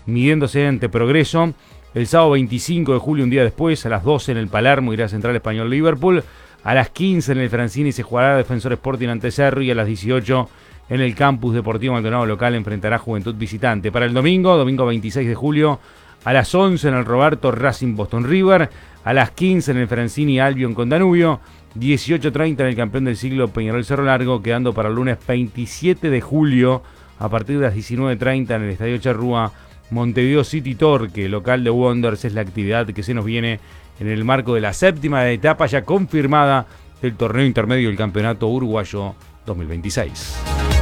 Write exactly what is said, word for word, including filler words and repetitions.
midiéndose ante Progreso. El sábado veinticinco de julio, un día después, a las doce en el Palermo, irá a Central Español Liverpool. A las quince en el Francini se jugará Defensor Sporting ante Cerro, y a las dieciocho en el Campus Deportivo Maldonado local enfrentará Juventud visitante. Para el domingo, domingo veintiséis de julio, a las once en el Roberto, Racing Boston River. A las quince en el Francini, Albion con Danubio. dieciocho treinta en el campeón del siglo, Peñarol Cerro Largo, quedando para el lunes veintisiete de julio a partir de las diecinueve treinta en el Estadio Charrúa, Montevideo City Torque, local de Wanderers. Es la actividad que se nos viene en el marco de la séptima etapa ya confirmada del torneo intermedio del Campeonato Uruguayo dos mil veintiséis.